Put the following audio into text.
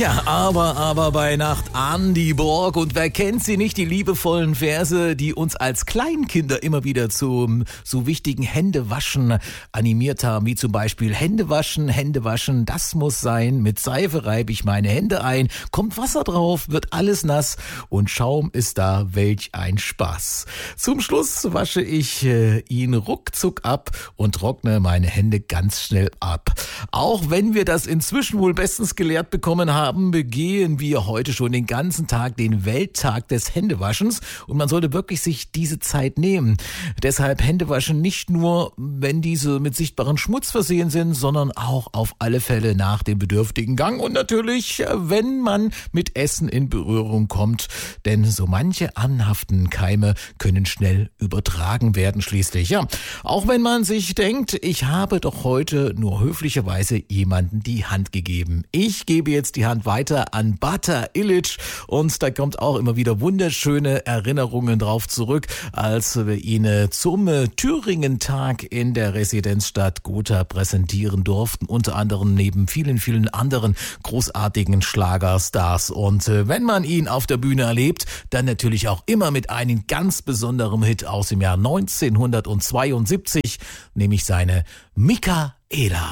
Ja, aber bei Nacht Andy Borg. Und wer kennt sie nicht, die liebevollen Verse, die uns als Kleinkinder immer wieder zum so wichtigen Händewaschen animiert haben, wie zum Beispiel Hände waschen, das muss sein, mit Seife reibe ich meine Hände ein, kommt Wasser drauf, wird alles nass und Schaum ist da, welch ein Spaß. Zum Schluss wasche ich ihn ruckzuck ab und trockne meine Hände ganz schnell ab. Auch wenn wir das inzwischen wohl bestens gelehrt bekommen haben, begehen wir heute schon den ganzen Tag den Welttag des Händewaschens und man sollte wirklich sich diese Zeit nehmen. Deshalb Händewaschen nicht nur, wenn diese mit sichtbarem Schmutz versehen sind, sondern auch auf alle Fälle nach dem bedürftigen Gang und natürlich, wenn man mit Essen in Berührung kommt, denn so manche anhaftenden Keime können schnell übertragen werden schließlich. Ja, auch wenn man sich denkt, ich habe doch heute nur höflicherweise jemanden die Hand gegeben. Ich gebe jetzt die Hand weiter an Bata Illich und da kommt auch immer wieder wunderschöne Erinnerungen drauf zurück, als wir ihn zum Thüringen-Tag in der Residenzstadt Gotha präsentieren durften, unter anderem neben vielen, vielen anderen großartigen Schlagerstars. Und wenn man ihn auf der Bühne erlebt, dann natürlich auch immer mit einem ganz besonderen Hit aus dem Jahr 1972, nämlich seine Michaela.